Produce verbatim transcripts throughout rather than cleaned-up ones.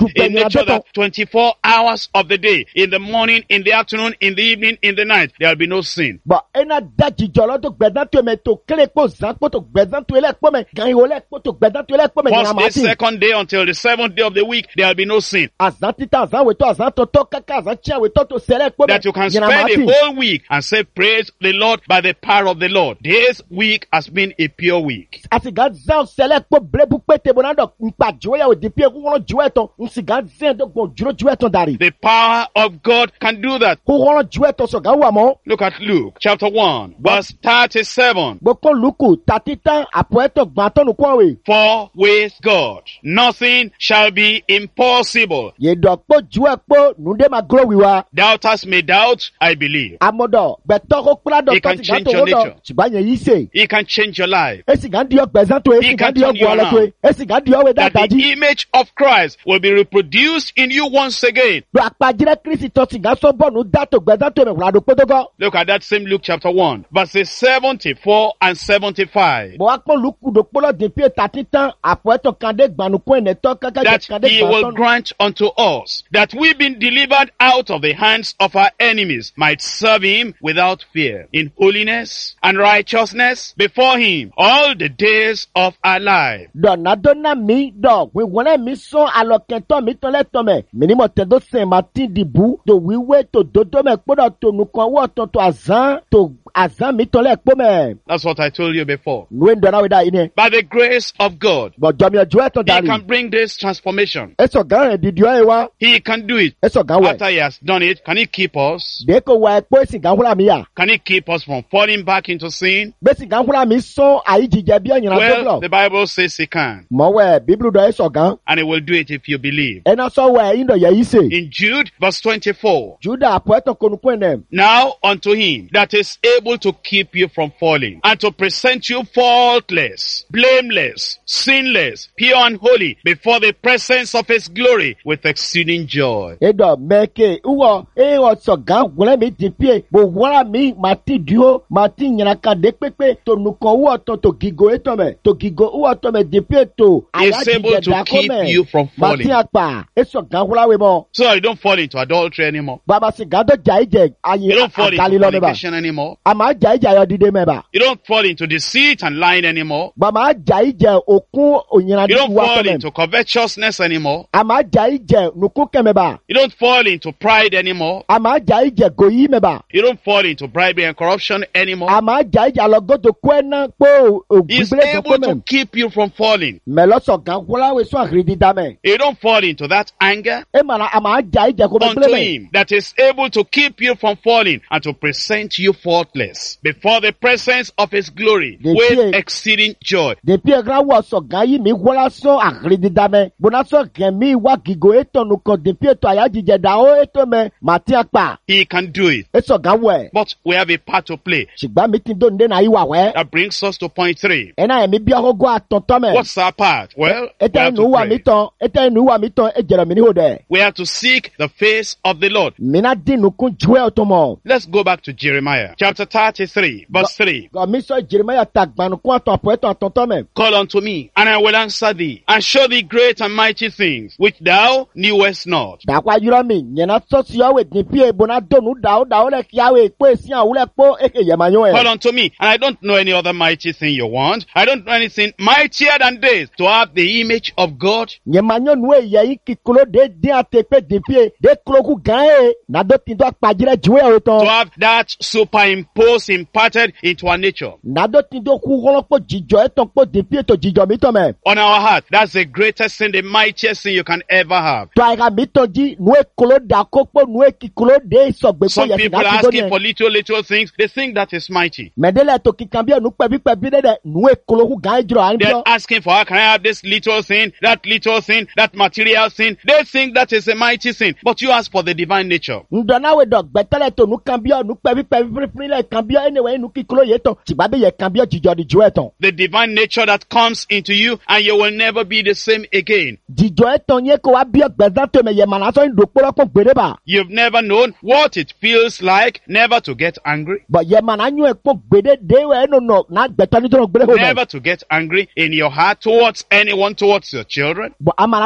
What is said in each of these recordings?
in nature that twenty-four hours of the day, in the morning, in the afternoon, in the evening, in the night, there will be no sin. But ena da jijolo to gbedan to me to kele po zan po to gbedan to ele po me gan yo le po to gbedan to ele po me First day, second day until the seventh day of the week, there will be no sin. Azan tita azan we to azan to to kaka azan chia we to to sele po me. That you can spend the whole week and say praise the Lord by the power of the Lord. This week has been a pure week. Asi gan zan sele po blebu pete bonado npa jowe ya o di pie ku won jowe ton nsi gan zan do gon juro jowe ton dari. The power of God can do that. Ku won jowe ton so gan wa mo. Look at Luke chapter one verse thirty-seven. Gboko Luku thirty-tan apoeto gban tonu kwa we. For with God nothing shall be impossible. Ye do po jowe po nude ma grow wiwa. Doubters may doubt, I believe. Amodo beto ko kula do He can change your nature. Chibanye yi say. He can change your life. Esi gan di o gbezan to esi gan di o gbo ala to esi gan di o we That dadaji. the image of Christ will be reproduced in you once again. Do apajire Kristi to si gan so bonu da to gbezan to me wala do potogo. Look at that same Luke chapter one, verses seventy-four and seventy-five. Bo akpo Luku do polo de pie thirty-tan apoeto kande gbanu ko ene to kaka That kande he will gbanu. grant unto us, that we being delivered out of the hands of our enemies might serve him without fear, in holiness and righteousness before him all the days of our life. Do na do na mi do we wona mi so alokento mi to le to me. Minimo te do se Martin dibu do wiwe to dodo me podo to nu kan wo to to azan to azan mi to le po me. That's what I told you before. Nu ndo na we da ine. By the grace of God, But jomi ojo to he dari. can bring this transformation. Eso gan di dio e wa. He can do it. Eso gan we. After he has done it, can he keep us? De ko wa epo esi gan hura mi ya. Can he keep us from falling back into sin? Be si gan hura mi so ayi jije bi onyin Well, na the Bible says he can. mo we Bible do eso gan. And he will do it if you believe. Ena so we indo ye yi say. In Jude verse twenty-four, Juda apoeto konu ko ene. now unto him that is able to keep you from falling, and to present you faultless, blameless, sinless, pure and holy, before the presence of his glory with exceeding joy. Edo meke uwo e o so gan gule mi di pie bo wora mi mati dio mati nyana ka de pepe to nuko uwo to to gigo eto me to gigo uwo to me di pie to He's able to keep you from falling. mati apa eso gan wora we mo So that you don't fall into adultery anymore. baba si gan do jai je ayi You don't fall agali into lo me ba fornication anymore. ama jai je ayo dide me ba You don't fall into deceit and lying anymore. baba jai je okun onyina You di don't wa fall to me into covetousness anymore. ama jai je nuku ke me ba You don't fall into pride anymore. ama jai je goyi me ba You don't fall into bribery and corruption anymore. ama jai je alogodo kwena po He's ogbele able ko to me keep you from falling. me lo so gan wora we so agridi da me You don't fall into that anger. e mana ama jai je ko me Unto ble me him that is able to keep you from falling and to present you faultless before the presence of his glory The with fear- exceeding joy. de pie gra wo so gan yi mi wora so agridi da me bona so gan mi wa gigo eto nu ko de pie to aya jije da o eto me mati apa He can do it. e so gan we But we have a part to play. shigba mi tin do nde na yi wa we That brings us to point three. e na mi bi ogo atonto me What's our part? Well, we eta have nu to wa mi pray. ton eta nu wa mi ton e jero mi ni ho de We have to seek the face of the Lord. mi na din nu kun juwe otomo Let's go back to Jeremiah chapter thirty-three, verse three. go mi so Jeremiah tagbanu kun aton po eto atonto me Call unto me, and I will answer thee, and show thee great and mighty things, which thou knewest not. da kwa yuro mi nyena so si o we din pie bona do nu da o da o le kia we pe si an wule po e ke ye manyo Call e unto me, and I don't know any other mighty thing you want. I don't know anything mightier than this, to have the image of God. nye manyo nu e ye ki klo de de ate pe din pie de klo ku gan e na do tin do apajire juwe o To ton have that superimposed, imparted into our nature. na do tin do ku holo po jijo e ton po din pie to jijo mi ton me On our heart, that's the greatest sin, the mightiest sin you can ever have. to aga mi ton ji nu e klo da ko po nu e ki klo de so gbe po Some ye people are na ti do asking ni for little, little things. They think that is mighty. medele to ki kan bi nu pe bi pe bi de de nu e klo ku gan jiro an They're bio asking for, how can I have this little thing, that little thing, that material thing? They think that is a mighty thing. But you ask for the divine nature. ndo na we do gbetele to nu kan bio nu pe bi pe bi pri le kan bio anyway nu ki klo ye ton ti ba be ye kan bio jijo di juwe ton The divine nature that comes into you, and you will never be the same again. jijo e ton ye ko wa bio gbezan to me ye mana so ndo poro ko gbere ba You've never known what it feels like never to get angry, but ye mana nyu e ko gbede de we no no na gbeto ni to gbere ho me never to get angry in your heart towards anyone, towards your children. but amana gbere ho me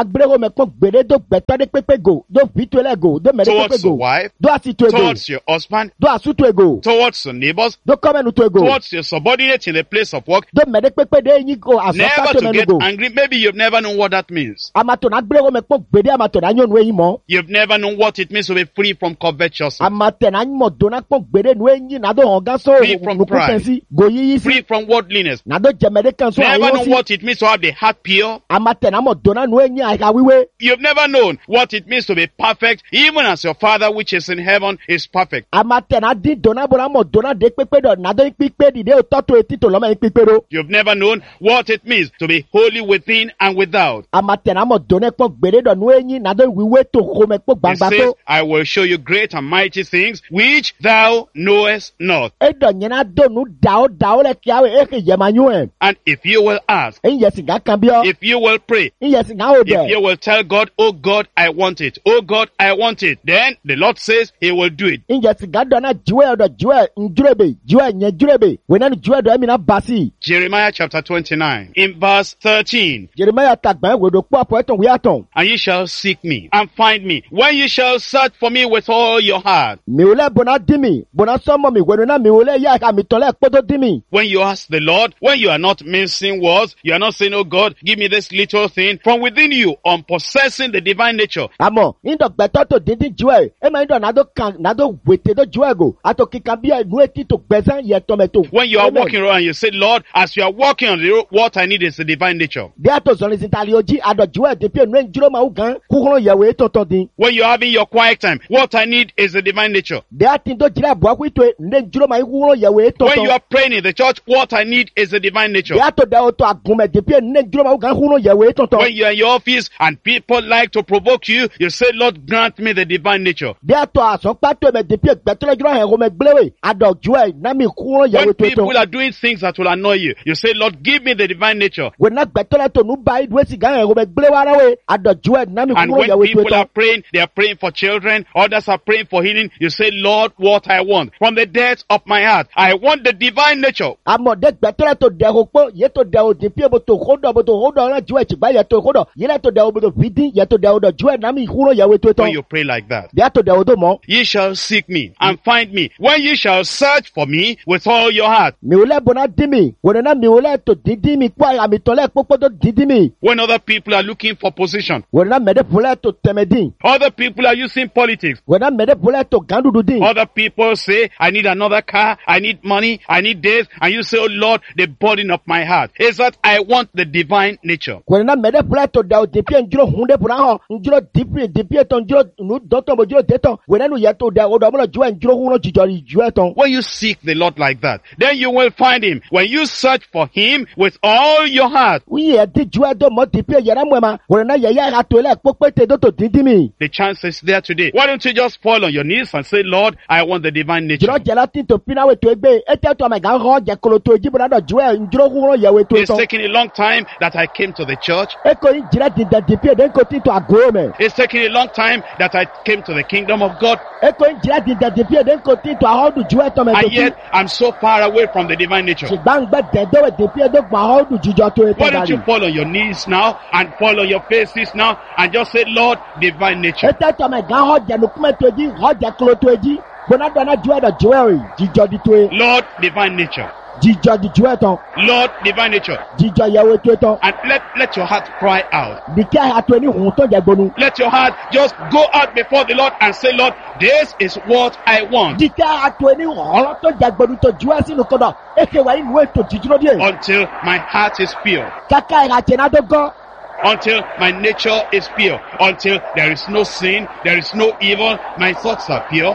me pon gbede do gbeto de pepe go do vitu ele go do me de towards pepe your go wife, do asitu ego towards your husband, do asutu ego towards your neighbors, do come nu to ego towards your subordinate in the place of work. do me de pepe de yin go aso Never ka to to me get go angry. Maybe you've never known what that means. amato na gbere go me pon gbede amato na nyonu eyin mo You've never known what it means to be free from covetousness, amate na mo do na pon gbede nu eyin na do honga so Free from nu pride. kusensi go yiyi free si from worldliness. na do jemede kan so Never ayo known si what it means to have the heart pure. amate na mo do na nu eyin aka wiwe You've never known what it means to be perfect, even as your Father which is in heaven is perfect. amate na di do na bo na mo do na de pepe do na do pipe di de o to to eti to lo me pipe ro You've never known what it means to be holy within and without. amate na mo do na pon gbede do nu eyin na do wiwe to ko me po He gbangba says, to I will show you great and mighty things which thou knowest not. edo nyina do nu dao dao le kiawe e ke yema nyu e And if you will ask, en yesi ga kan bi o if you will pray, en yesi ga o if you de will tell God, oh God, I want it. Oh God, I want it. Then the Lord says he will do it. en yesi ga do na jiwe do jiwe njurebe jiwe nye jurebe we na jiwe do emi na basi Jeremiah chapter twenty-nine in verse thirteen. Jeremiah tagban we do po apo eton we aton And ye shall seek me and find me when ye shall search for me with all your heart. mi ole bona dimi bona somo mi we na mi ole ya ka mi tole podo dimi When you ask the Lord, when you are not mincing words, you are not saying, oh God, give me this little thing from within you on possessing the divine nature. amo indo gbeto to dindin jiwe e ma indo na do kan na do wete do jiwe go ato kika bi nu eti to gbezan ye to me to When you are Amen. walking around and you say, Lord, as you are walking on the road, what I need is the divine nature. de ato zoni sintali oji ado jiwe de pe nu njiro ma ugan kuhoro ye we to to din When you're having your quiet time, what I need is the divine nature. de atin do jira bo akwi to ne njiro ma kuhoro ye we to When you to are praying in the church, what I need is the divine nature. de ato de auto agume de pe ne njiro ma ugan kuhoro ye we to to When you are in your office and people like to provoke you, you say, Lord, grant me the divine nature. de ato aso pato me de pe gbeto le jiro he go me glewe ado jiwe na mi kuhoro ye When we to to people are doing things that will annoy you, you say, Lord, give me the divine nature. we na gbeto le to nu ba idwe si gan he go me glewe ara we ado jiwe na mi And kuhoro ye when we to people to are praying, they are praying for children, others are praying for healing, you say, Lord, what I want from the depths of my heart, I want the divine nature. amo de gbẹtọrẹ to dẹ o kpọ ye to dẹ o di pie bo to hodo bo to hodo ọrẹ juwẹ tsigba ye to hodo yẹlẹ to dẹ o bo to fidi ye to dẹ o dọ juwẹ nami ihuro ye we to When tọ you pray like that, de to dẹ o do mọ ye shall seek me and find me when ye shall search for me with all your heart. mi ò lẹ bona di mi wẹrẹ na mi ò lẹ to didi mi kpọ àmì tọlẹ kpọkpọ to didi mi When other people are looking for position, wẹrẹ na mẹdẹ fọlẹ to tẹmẹ din other people are using politics, wẹrẹ na mẹdẹ fọlẹ to gandudu din other people say, I need another car, I need money, I need this, and you say, oh Lord, the burden of my heart is that I want the divine nature. wẹrẹ na mẹdẹ fọlẹ to dẹ o di pie njuro hun de bùnà hàn njuro di pie di pie tọ njuro nu dọtọ mo njuro de tọ wẹrẹ nu yẹ to dẹ o dọ mo lọ juwẹ njuro hun lọ jijọ juwẹ tọ. When you seek the Lord like that, then you will find him. When you search for him with all your heart, Uye di juwe do mo di pie yera mwema. Wore na ye ya to le pokpe te do to dindi mi. the chance is there today. Why don't you just fall on your knees and say, Lord, I want the divine nature. Jiro jela tin to pina we to egbe. Ete to me ga ho je kolo to ejibo na do juwe njiro hu ye we to It's to. taking a long time that I came to the church. Eko yin jira di da di pie den ko tin to ago me. It's taking a long time that I came to the kingdom of God. Eko yin jira di da di pie den ko tin to ahodu juwe to me to And ti. yet, I'm so far away from the divine nature. Sigbangbe den do we di pie do gba ahodu jijo to e Why to don't you dali. fall on your knees now and fall on your faces now and just say, Lord, divine nature. Ete to me ga ho je nu kume to eji ho je kolo to eji. Bona do na juwe do juwe jijo di to e. Lord, divine nature. Jijo di juwe to. Lord, divine nature. Jijo ye we to to. And let, let your heart cry out. Dike ha to ni hun to je gbonu. Let your heart just go out before the Lord and say, Lord, this is what I want. Dike ha to ni ọ̀rọ̀ tó jẹ gbẹdu tó ju ẹ sínú kọ́dọ̀ eke wà nínú ètò jíjúrò díẹ̀. Until my heart is pure. Kàkà ìràjẹ̀ náà tó gán. Until my nature is pure. Until there is no sin, there is no evil, my thoughts are pure.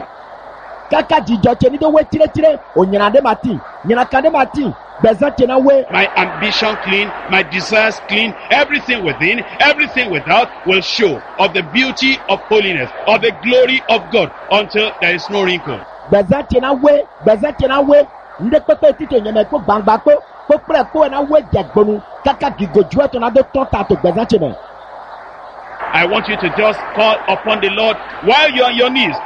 Kàkà jíjọ tẹ ní tó wé tirẹtirẹ ònyìnà dé máa tì nyìnà kan dé máa tì gbẹ̀sán tẹ náà wé. My ambition clean, my desires clean, everything within, everything without will show of the beauty of holiness, of the glory of God, until there is no wrinkle. Gbẹ̀sán tẹ náà wé gbẹ̀sán tẹ náà wé ndé pépé títò nyẹmẹ kó gbangba kó kó pẹ̀lẹ́ kó ẹ̀ náà wé jẹ gbonu kàkà gígò ju ẹ̀ tó náà tó tọ́ ta tó gbẹ̀sán tẹ mẹ. I want you to just call upon the Lord while you're on your knees.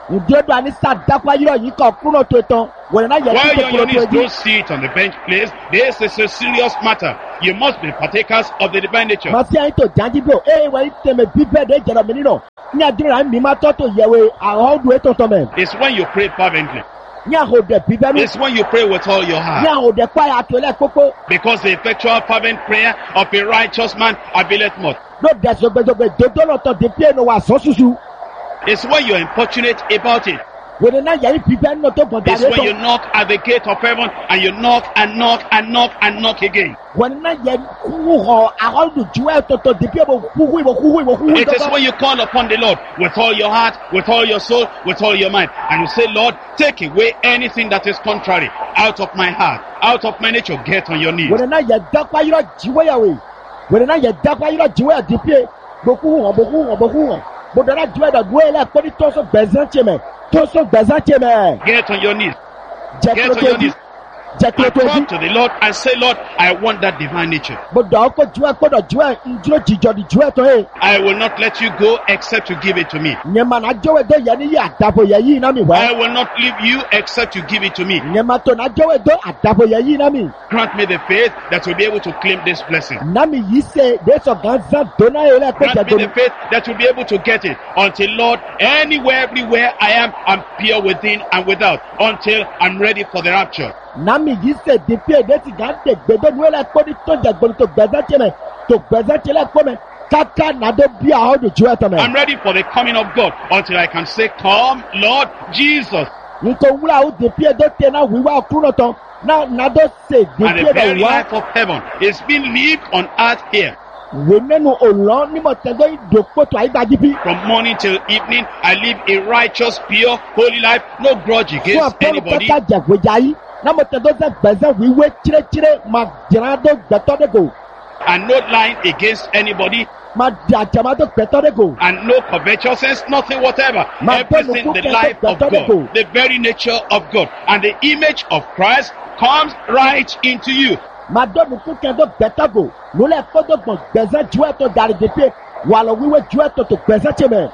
Ndiodo anisa dakwa yiro yi ko kuno to ton. Wona na ye While ti you're on your ko knees, to don't sit on the bench, please. This is a serious matter. You must be partakers of the divine nature. Ma fi ayin to janji bo e we teme bibe de jero mi nino. Ni adira mi ma to to yewe ahodu e to to me. It's when you pray fervently. Ni ahode bibe mi. It's when you pray with all your Ni heart. ahode kwa ya to le koko. Because the effectual fervent prayer of a righteous man availeth much. No de so gbe so gbe dodo lo to de pie no wa so susu. It's when you're importunate about it. Wona na ye bibe no to bon It's dare when you to. knock at the gate of heaven and you knock and knock and knock and knock again. Wona na ye ku ho ahodu juwe to to de pie bo ku hu bo ku hu bo hu. It is when you call upon the Lord with all your heart, with all your soul, with all your mind. And you say, Lord, take away anything that is contrary out of my heart, out of my nature. Get on your knees. Wona na ye dakwa yiro jiwe ya we. Wona na ye dakwa yiro jiwe ya de pie. Bo ku hu bo ku hu bo ku hu. Bo dara juwe da duwe le ko ni to so bezan cheme. To so bezan cheme. Get on your knees. Je Get on your knees. Je And klo talk to the Lord and say, Lord, I want that divine nature. Bo do ko juwe ko do juwe ndro jijo di juwe to e. I will not let you go except you give it to me. Nyema na jowe do ye ni ya dabo ye yi na mi wa. I will not leave you except you give it to me. Nyema to na jowe do adabo ye yi na mi. Grant me the faith that will be able to claim this blessing. Na mi yi se de so ganza do na ele ko je Grant do. me the faith that will be able to get it. Until, Lord, anywhere, everywhere I am, I'm pure within and without. Until I'm ready for the rapture. Na mi yi se de pie de ti gan de gbe do ele ko ni to je gbo to gbeza cheme. To gbeza chele ko me. Kaka na do bi a ho do juwe to me. I'm ready for the coming of God. Until I can say, come, Lord Jesus. Nko wura o de pie do te na wiwa kuno ton. Na na do se de And the pie very do wa. life of heaven is being lived on earth here. We nenu olon ni mo te do do ko to ai gbaji bi. From morning till evening, I live a righteous, pure, holy life. No grudge Fún against àpẹẹrẹ anybody. kẹta jẹ̀gbẹ́jà yìí náà mo tẹ̀dọ́ sẹ́ gbẹ̀sẹ̀ wíwé tírétíre máa jìnnà tó gbẹ̀tọ́ dé gò And no lying against anybody. máa di àjàmá tó gbẹ̀tọ́ dé gò. And no covetousness, nothing whatever. Ma Everything, bẹ́ẹ̀ the ni life kúkẹ́ of tó gbẹ̀tọ́ dé God, gò. the very nature of God, and the image of Christ comes right into you. Máa dọ́nu kúkẹ́ tó gbẹ̀tọ́ gò lólẹ̀ kótó gbọ̀n gbẹ̀sẹ̀ ju ẹ̀ tó darí dèpé wà lọ wíwé ju ẹ̀ tó tó gbẹ̀sẹ̀ tì mẹ́.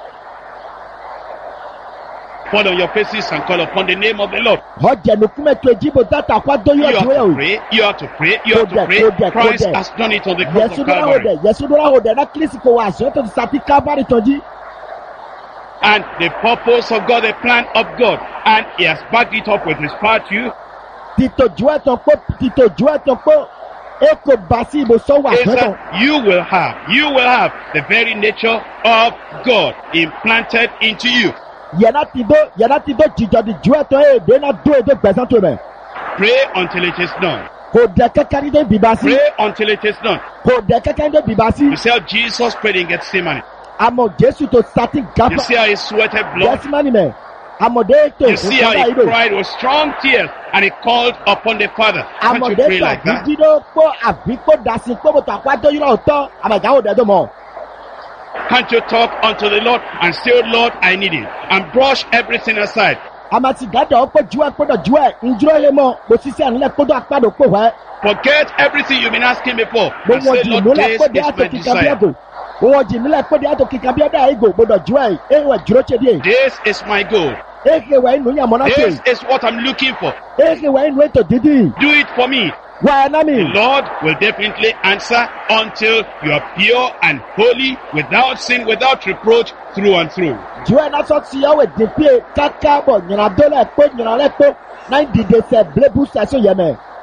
Fall on your faces and call upon the name of the Lord. Ọ̀jẹ̀ nu kúmẹ̀ tó ejí bò dáta kó adó You yóò have ju ẹ̀ to o. pray, you have to pray, you have to Kodẹ, pray. kodẹ, Christ kodẹ. has done it on the cross Yẹ̀sù of dúró hò Calvary. dẹ̀ Yẹ̀sù dúró hò dẹ̀ náà kílísì kò wá àṣọ tó ti sàtí kábàárì tọ́jú. And the purpose of God, the plan of God, and He has backed it up with His power to you. Títò ju ẹ̀ tó pọ̀ títò ju ẹ̀ tó pọ̀ e kò bá sí ibò sọ́wọ́ Is àgbẹ̀tọ̀. that you will have, you will have the very nature of God implanted into you. Yẹ̀nà ti dó yẹ̀nà ti dó jìjọ di ju ẹ̀ tó ẹ̀ dé náà dó èdè gbẹ̀sán tó mẹ́. Pray until it is done. Kò dẹ̀ kẹ́kẹ́ ní dé bìbá sí. Pray until it is done. Kò dẹ̀ kẹ́kẹ́ ní dé bìbá sí. You see how Jesus prayed in Gethsemane. Àmọ̀ Jésù tó sátì You gáfà. see how He sweated blood. Gẹ́símánì mẹ́. Àmọ̀dé tó You see how He ìdó. cried with strong tears and He called upon the Father. Can't you Àmọ̀dé pray tó like that? àbíjídó pọ̀ àbí kó dasí kó bòtò àpájọ́ yìí náà tọ́ àmàjáwò dẹ̀ tó mọ̀. Can't you talk unto the Lord and say, oh Lord, I need it, and brush everything aside? Àmàtì gàdọ̀ ọ̀pọ̀ ju ẹ̀ kódọ̀ ju ẹ̀ ìjúró yé mọ̀ bó sísẹ́ ànílẹ̀ kódọ̀ àpàdé òpó wẹ̀. Forget everything you've been asking before Mo and wọ́n say, jì Lord, nílẹ̀ this kódé is àtò my kíkà bí desire. ẹ̀gò. Mo wọ́n jì nílẹ̀ kódé àtò kíkà bí ẹ̀dá ẹ̀gò gbọdọ̀ ju ẹ̀ ẹ̀wẹ̀ jùrọ̀ ṣe díẹ̀. This is my goal. Èkè wẹ̀ inú yàn mọ́ná This ṣe. is what I'm looking for. Èkè wẹ̀ inú ètò dídì. Do it for me. Wà ẹ̀ náà mi. The Lord will definitely answer until you are pure and holy, without sin, without reproach, through and through. Ju ẹ̀ náà sọ ti ọ̀wẹ̀ dìpé káká bọ̀ nyìnà dọ́là ẹ̀kọ́ nyìnà lẹ́kọ́ náà dìde sẹ̀ blébù sẹ̀sọ̀ yẹmẹ̀.